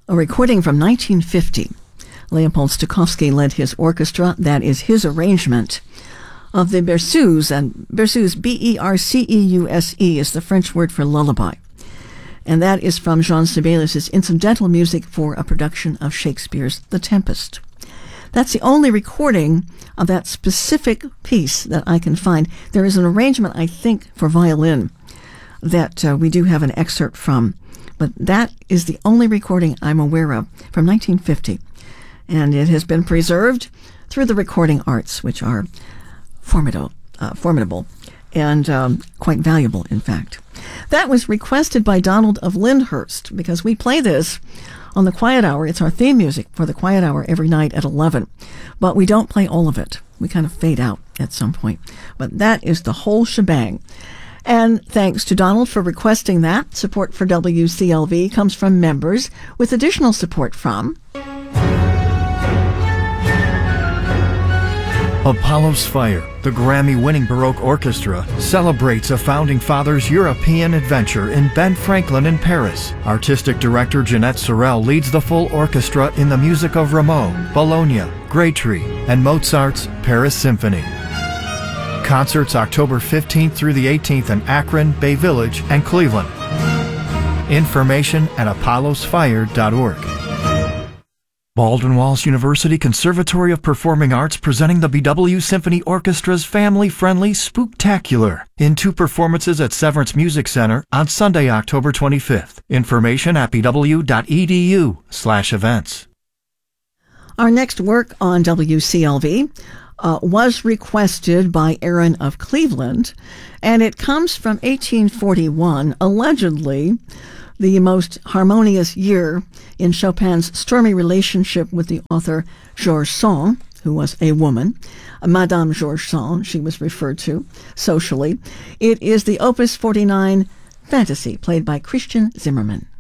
a recording from 1950. Leopold Stokowski led his orchestra. That is his arrangement of the Berceuse, and Berceuse, B-E-R-C-E-U-S-E, is the French word for lullaby. And that is from Jean Sibelius' incidental music for a production of Shakespeare's The Tempest. That's the only recording of that specific piece that I can find. There is an arrangement, I think, for violin that we do have an excerpt from, but that is the only recording I'm aware of from 1950. And it has been preserved through the recording arts, which are formidable and quite valuable, in fact. That was requested by Donald of Lyndhurst, because we play this on the Quiet Hour. It's our theme music for the Quiet Hour every night at 11. But we don't play all of it. We kind of fade out at some point. But that is the whole shebang. And thanks to Donald for requesting that. Support for WCLV comes from members, with additional support from Apollo's Fire, the Grammy-winning Baroque Orchestra, celebrates a founding father's European adventure in Ben Franklin in Paris. Artistic director Jeanette Sorel leads the full orchestra in the music of Rameau, Bologna, Grétry, and Mozart's Paris Symphony. Concerts October 15th through the 18th in Akron, Bay Village, and Cleveland. Information at apollosfire.org. Baldwin Wallace University Conservatory of Performing Arts presenting the BW Symphony Orchestra's family-friendly Spooktacular in 2 performances at Severance Music Center on Sunday, October 25th. Information at bw.edu/events. Our next work on WCLV was requested by Aaron of Cleveland, and it comes from 1841, allegedly the most harmonious year in Chopin's stormy relationship with the author Georges Sand, who was a woman. Madame Georges Sand, she was referred to socially. It is the Opus 49 Fantasy, played by Christian Zimmermann.